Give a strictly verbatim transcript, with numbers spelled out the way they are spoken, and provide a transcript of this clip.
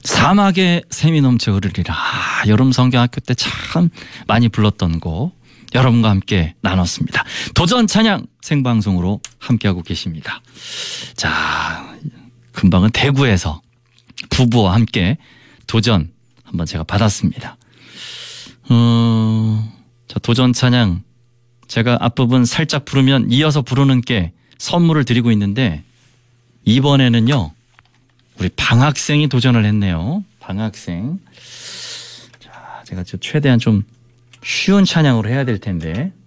사막에 샘이 넘쳐 흐르리라. 아, 여름 성경학교 때 참 많이 불렀던 곡 여러분과 함께 나눴습니다. 도전 찬양 생방송으로 함께하고 계십니다. 자, 금방은 대구에서 부부와 함께 도전 한번 제가 받았습니다. 어, 자, 도전 찬양 제가 앞부분 살짝 부르면 이어서 부르는 게 선물을 드리고 있는데 이번에는요 우리 방학생이 도전을 했네요. 방학생. 자, 제가 최대한 좀 쉬운 찬양으로 해야 될 텐데